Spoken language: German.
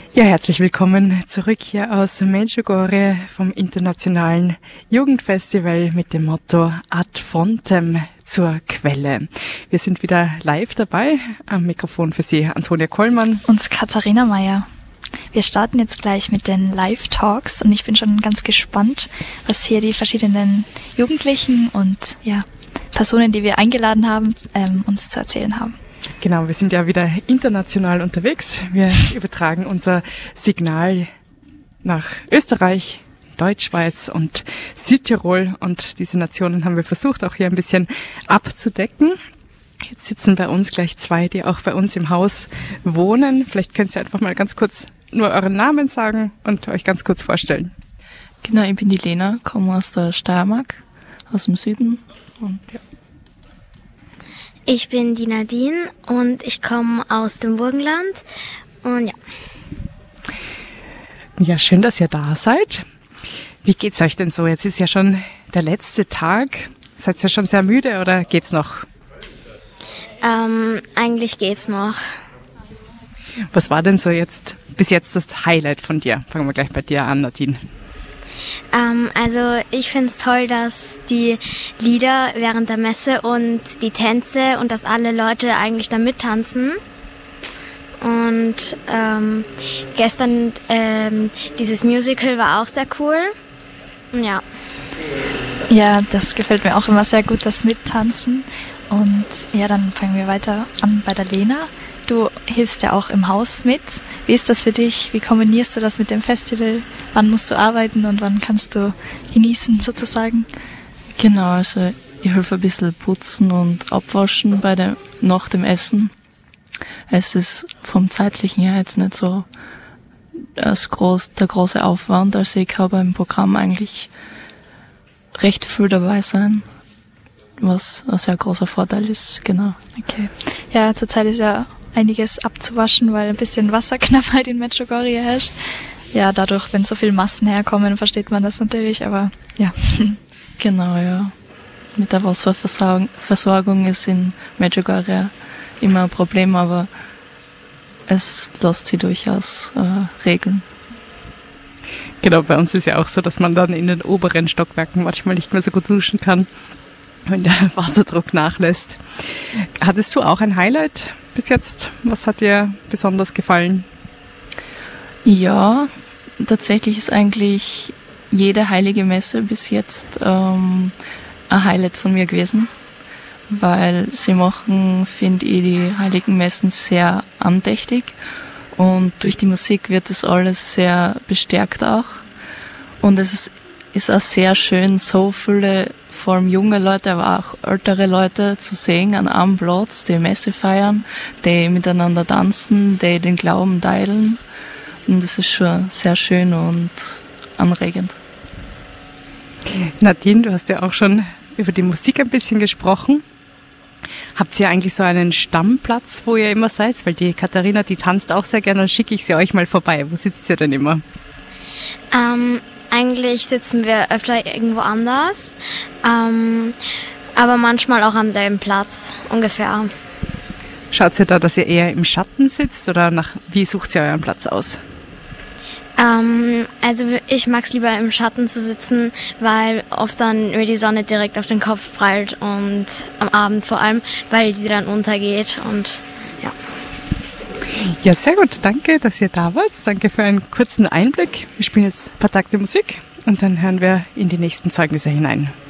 Ja, herzlich willkommen zurück hier aus Medjugorje vom Internationalen Jugendfestival mit dem Motto Ad Fontem zur Quelle. Wir sind wieder live dabei. Am Mikrofon für Sie Antonia Kollmann und Katharina Meyer. Wir starten jetzt gleich mit den Live-Talks und ich bin schon ganz gespannt, was hier die verschiedenen Jugendlichen und Personen, die wir eingeladen haben, uns zu erzählen haben. Genau, wir sind ja wieder international unterwegs. Wir übertragen unser Signal nach Österreich, Deutschschweiz und Südtirol. Und diese Nationen haben wir versucht, auch hier ein bisschen abzudecken. Jetzt sitzen bei uns gleich zwei, die auch bei uns im Haus wohnen. Vielleicht könnt ihr einfach mal ganz kurz nur euren Namen sagen und euch ganz kurz vorstellen. Genau, ich bin die Lena, komme aus der Steiermark, aus dem Süden. Und ja. Ich bin die Nadine und ich komme aus dem Burgenland und ja. Ja, schön, dass ihr da seid. Wie geht's euch denn so? Jetzt ist ja schon der letzte Tag. Seid ihr schon sehr müde oder geht's noch? Eigentlich geht's noch. Was war denn so bis jetzt das Highlight von dir? Fangen wir gleich bei dir an, Nadine. Also ich find's toll, dass die Lieder während der Messe und die Tänze und dass alle Leute eigentlich da mittanzen. Und gestern dieses Musical war auch sehr cool. Ja. Ja, das gefällt mir auch immer sehr gut, das Mittanzen. Und ja, dann fangen wir weiter an bei der Lena. Du hilfst ja auch im Haus mit. Wie ist das für dich? Wie kombinierst du das mit dem Festival? Wann musst du arbeiten und wann kannst du genießen sozusagen? Genau, also ich helfe ein bisschen putzen und abwaschen nach dem Essen. Es ist vom zeitlichen her jetzt nicht so der große Aufwand. Also ich kann beim Programm eigentlich recht viel dabei sein, was ein sehr großer Vorteil ist, genau. Okay. Ja, zurzeit ist ja einiges abzuwaschen, weil ein bisschen Wasserknappheit in Medjugorje herrscht. Ja, dadurch, wenn so viele Massen herkommen, versteht man das natürlich, aber ja. Genau, ja. Mit der Wasserversorgung ist in Medjugorje immer ein Problem, aber es lässt sich durchaus regeln. Genau, bei uns ist ja auch so, dass man dann in den oberen Stockwerken manchmal nicht mehr so gut duschen kann, wenn der Wasserdruck nachlässt. Hattest du auch ein Highlight bis jetzt? Was hat dir besonders gefallen? Ja, tatsächlich ist eigentlich jede heilige Messe bis jetzt ein Highlight von mir gewesen, weil sie machen, finde ich, die heiligen Messen sehr andächtig und durch die Musik wird das alles sehr bestärkt auch. Und es ist auch sehr schön, so viele, vor allem junge Leute, aber auch ältere Leute zu sehen an einem Platz, die Messe feiern, die miteinander tanzen, die den Glauben teilen. Und das ist schon sehr schön und anregend. Nadine, du hast ja auch schon über die Musik ein bisschen gesprochen. Habt ihr eigentlich so einen Stammplatz, wo ihr immer seid? Weil die Katharina, die tanzt auch sehr gerne, dann schicke ich sie euch mal vorbei. Wo sitzt ihr denn immer? Eigentlich sitzen wir öfter irgendwo anders, aber manchmal auch am selben Platz ungefähr. Schaut ihr da, dass ihr eher im Schatten sitzt oder wie sucht ihr euren Platz aus? Also ich mag es lieber im Schatten zu sitzen, weil oft dann mir die Sonne direkt auf den Kopf prallt und am Abend vor allem, weil sie dann untergeht und ja. Ja, sehr gut. Danke, dass ihr da wart. Danke für einen kurzen Einblick. Wir spielen jetzt ein paar Takte Musik und dann hören wir in die nächsten Zeugnisse hinein.